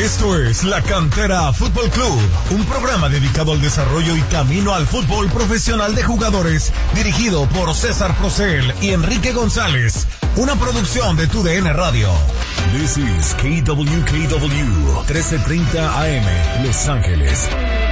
Esto es La Cantera Fútbol Club, un programa dedicado al desarrollo y camino al fútbol profesional de jugadores, dirigido por César Procel y Enrique González. Una producción de TUDN Radio. This is KWKW 1330 AM, Los Ángeles.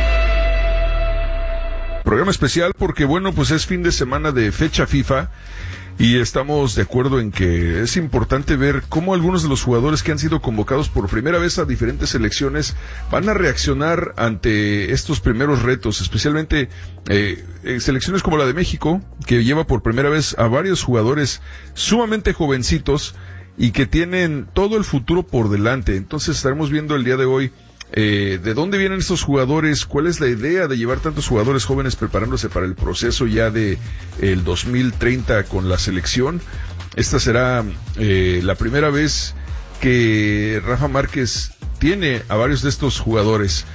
Programa especial porque, bueno, pues es fin de semana de fecha FIFA y estamos de acuerdo en que es importante ver cómo algunos de los jugadores que han sido convocados por primera vez a diferentes selecciones van a reaccionar ante estos primeros retos, especialmente selecciones como la de México, que lleva por primera vez a varios jugadores sumamente jovencitos y que tienen todo el futuro por delante. Entonces estaremos viendo el día de hoy de dónde vienen estos jugadores, cuál es la idea de llevar tantos jugadores jóvenes preparándose para el proceso ya de el 2030 con la selección. Esta será la primera vez que Rafa Márquez tiene a varios de estos jugadores.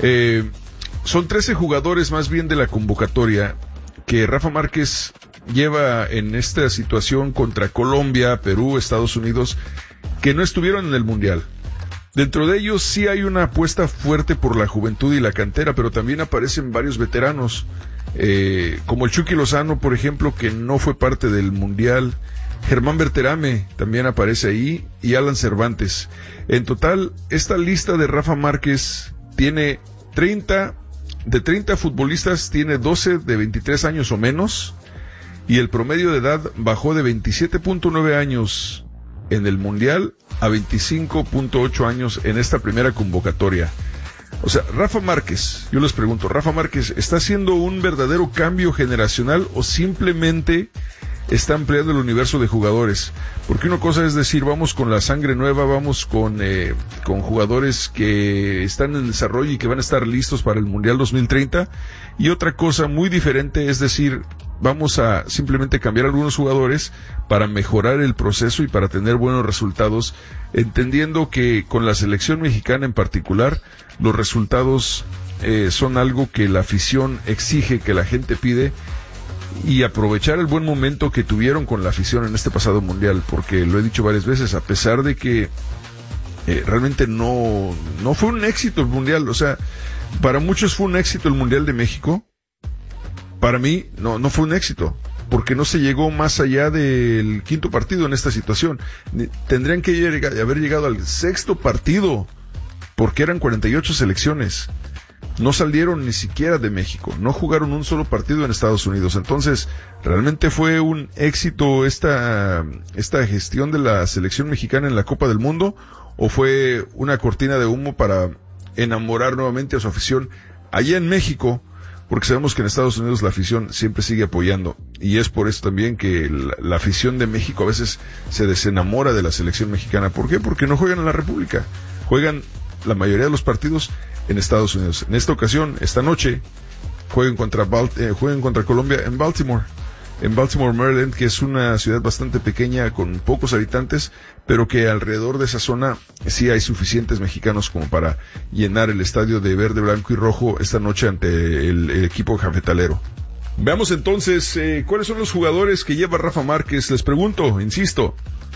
Son 13 jugadores más bien de la convocatoria que Rafa Márquez lleva en esta situación contra Colombia, Perú, Estados Unidos, que no estuvieron en el Mundial. Dentro de ellos sí hay una apuesta fuerte por la juventud y la cantera, pero también aparecen varios veteranos, como el Chucky Lozano, por ejemplo, que no fue parte del Mundial. Germán Berterame también aparece ahí, y Alan Cervantes. En total, esta lista de Rafa Márquez tiene 30 futbolistas, tiene 12 de 23 años o menos, y el promedio de edad bajó de 27.9 años en el Mundial a 25.8 años en esta primera convocatoria. O sea, Rafa Márquez, yo les pregunto, ¿Rafa Márquez está haciendo un verdadero cambio generacional o simplemente está ampliando el universo de jugadores? Porque una cosa es decir, vamos con la sangre nueva, vamos con jugadores que están en desarrollo y que van a estar listos para el Mundial 2030, y otra cosa muy diferente es decir, vamos a simplemente cambiar algunos jugadores para mejorar el proceso y para tener buenos resultados, entendiendo que con la selección mexicana en particular, los resultados son algo que la afición exige, que la gente pide, y aprovechar el buen momento que tuvieron con la afición en este pasado Mundial, porque lo he dicho varias veces, a pesar de que realmente no fue un éxito el Mundial, o sea, para muchos fue un éxito el Mundial de México. Para mí no fue un éxito, porque no se llegó más allá del quinto partido en esta situación. Tendrían que haber llegado al sexto partido, porque eran 48 selecciones. No salieron ni siquiera de México, no jugaron un solo partido en Estados Unidos. Entonces, ¿realmente fue un éxito esta gestión de la selección mexicana en la Copa del Mundo? ¿O fue una cortina de humo para enamorar nuevamente a su afición allá en México? Porque sabemos que en Estados Unidos la afición siempre sigue apoyando, y es por eso también que la afición de México a veces se desenamora de la selección mexicana. ¿Por qué? Porque no juegan en la República, juegan la mayoría de los partidos en Estados Unidos. En esta ocasión, esta noche, juegan contra Colombia en Baltimore, Maryland, que es una ciudad bastante pequeña con pocos habitantes, pero que alrededor de esa zona sí hay suficientes mexicanos como para llenar el estadio de verde, blanco y rojo esta noche ante el equipo cafetalero. Veamos entonces cuáles son los jugadores que lleva Rafa Márquez. Les pregunto, insisto,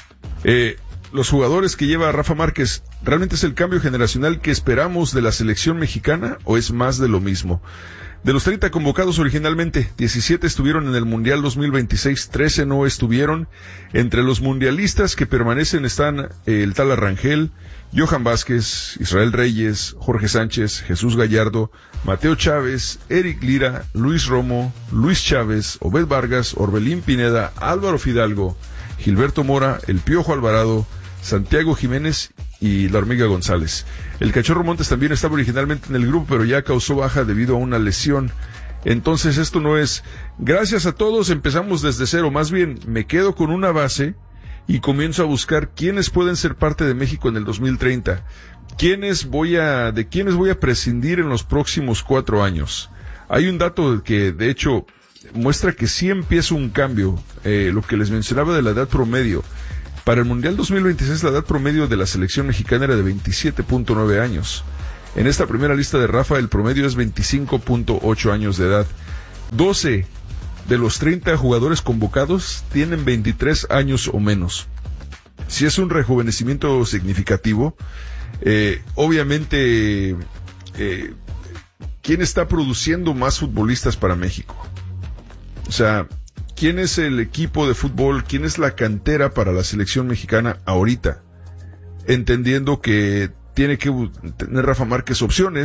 los jugadores que lleva Rafa Márquez, ¿realmente es el cambio generacional que esperamos de la selección mexicana o es más de lo mismo? De los 30 convocados originalmente, 17 estuvieron en el Mundial 2026, 13 no estuvieron. Entre los mundialistas que permanecen están el Tala Rangel, Johan Vázquez, Israel Reyes, Jorge Sánchez, Jesús Gallardo, Mateo Chávez, Eric Lira, Luis Romo, Luis Chávez, Obed Vargas, Orbelín Pineda, Álvaro Fidalgo, Gilberto Mora, El Piojo Alvarado, Santiago Jiménez y La Hormiga González. El Cachorro Montes también estaba originalmente en el grupo, pero ya causó baja debido a una lesión. Entonces esto no es gracias a todos, empezamos desde cero, más bien me quedo con una base y comienzo a buscar quiénes pueden ser parte de México en el 2030, de quiénes voy a prescindir en los próximos 4 años. Hay un dato que de hecho muestra que sí empieza un cambio, lo que les mencionaba de la edad promedio. Para el Mundial 2026 la edad promedio de la selección mexicana era de 27.9 años. En esta primera lista de Rafa el promedio es 25.8 años de edad. 12 de los 30 jugadores convocados tienen 23 años o menos. Si es un rejuvenecimiento significativo, Obviamente, ¿quién está produciendo más futbolistas para México? O sea, ¿quién es el equipo de fútbol? ¿Quién es la cantera para la selección mexicana ahorita? Entendiendo que tiene que tener Rafa Márquez opciones.